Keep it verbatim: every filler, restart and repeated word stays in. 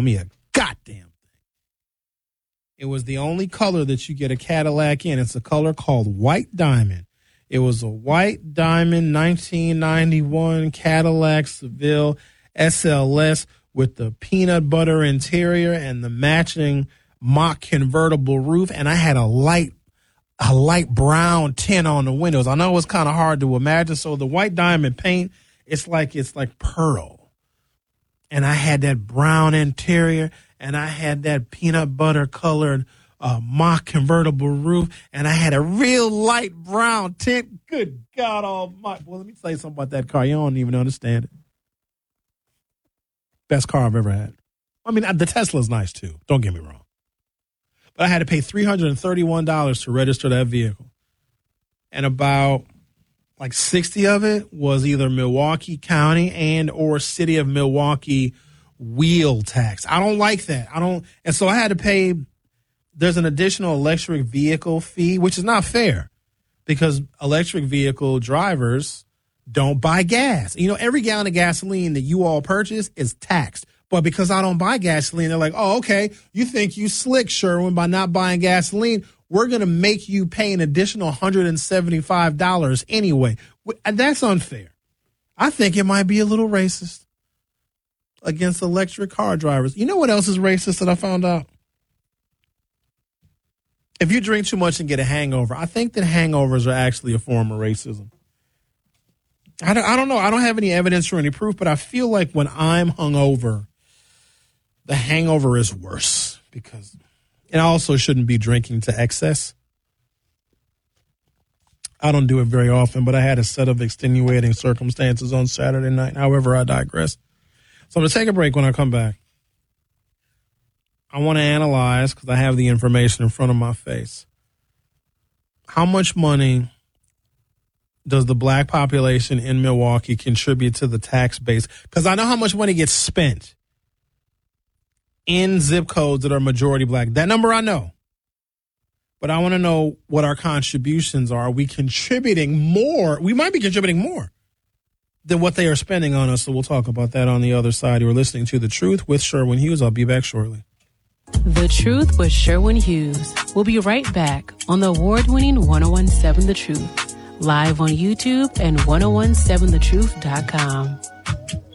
me a goddamn thing. It was the only color that you get a Cadillac in. It's a color called White Diamond. It was a White Diamond nineteen ninety-one Cadillac Seville S L S with the peanut butter interior and the matching mock convertible roof. And I had a light a light brown tint on the windows. I know it was kind of hard to imagine. So the White Diamond paint, it's like it's like pearl. And I had that brown interior, and I had that peanut butter colored uh, mock convertible roof, and I had a real light brown tint. Good God Almighty! Well, let me tell you something about that car. You don't even understand it. Best car I've ever had. I mean, the Tesla's nice too. Don't get me wrong. But I had to pay three hundred thirty-one dollars to register that vehicle. And about like sixty of it was either Milwaukee County and or City of Milwaukee wheel tax. I don't like that. I don't. And so I had to pay, there's an additional electric vehicle fee, which is not fair because electric vehicle drivers don't buy gas. You know, every gallon of gasoline that you all purchase is taxed. But because I don't buy gasoline, they're like, oh, okay, you think you slick, Sherwin, by not buying gasoline. We're going to make you pay an additional one hundred seventy-five dollars anyway. That's unfair. I think it might be a little racist against electric car drivers. You know what else is racist that I found out? If you drink too much and get a hangover, I think that hangovers are actually a form of racism. I don't, I don't know. I don't have any evidence or any proof, but I feel like when I'm hungover, the hangover is worse because it also shouldn't be drinking to excess. I don't do it very often, but I had a set of extenuating circumstances on Saturday night. However, I digress. So I'm going to take a break. When I come back, I want to analyze, because I have the information in front of my face, how much money does the black population in Milwaukee contribute to the tax base? Because I know how much money gets spent in zip codes that are majority black. That number I know. But I want to know what our contributions are. Are we contributing more? We might be contributing more than what they are spending on us. So we'll talk about that on the other side. You're listening to The Truth with Sherwin Hughes. I'll be back shortly. The Truth with Sherwin Hughes. We'll be right back on the award-winning one oh one point seven The Truth. Live on YouTube and ten seventeen the truth dot com.